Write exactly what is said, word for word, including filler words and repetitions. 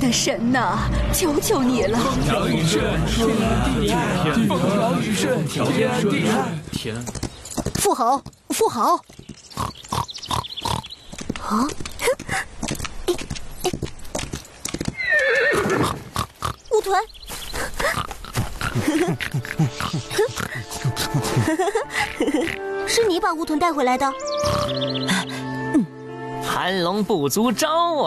的神呐，求求你了！ 风调雨顺，天地爱，风调雨顺，天地爱，天。 富豪，富豪！ 啊！ 乌豚。是你把乌豚带回来的？ 蟠龙不足招啊！